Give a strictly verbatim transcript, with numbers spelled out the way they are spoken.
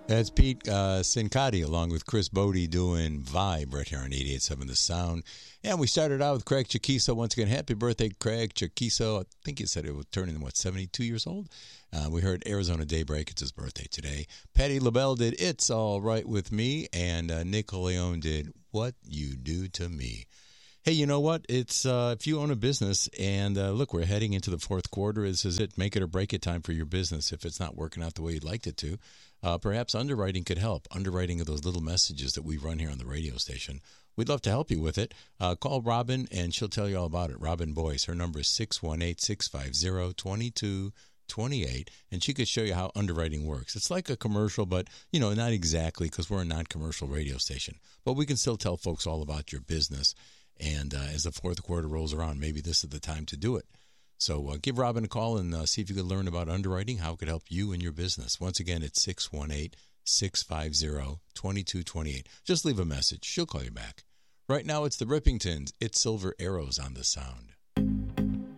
That's Pete uh, Sincotti along with Chris Bodie doing Vibe right here on eighty-eight point seven The Sound. And we started out with Craig Chaquiso. Once again, happy birthday, Craig Chaquiso. I think he said it was turning, what, seventy-two years old? Uh, we heard Arizona Daybreak. It's his birthday today. Patty LaBelle did It's All Right With Me. And uh, Nick Leone did What You Do To Me. Hey, you know what? It's uh, if you own a business, and uh, look, we're heading into the fourth quarter. This is it. Make it or break it time for your business. If it's not working out the way you'd like it to, uh, perhaps underwriting could help. Underwriting of those little messages that we run here on the radio station. We'd love to help you with it. Uh, call Robin, and she'll tell you all about it. Robin Boyce. Her number is six one eight, six five zero, two two two eight, and she could show you how underwriting works. It's like a commercial, but, you know, not exactly, because we're a non-commercial radio station. But we can still tell folks all about your business. And uh, as the fourth quarter rolls around, maybe this is the time to do it. So uh, give Robin a call and uh, see if you could learn about underwriting, how it could help you and your business. Once again, it's six one eight, six five zero, two two two eight. Just leave a message. She'll call you back. Right now, it's the Rippingtons. It's Silver Arrows on the Sound.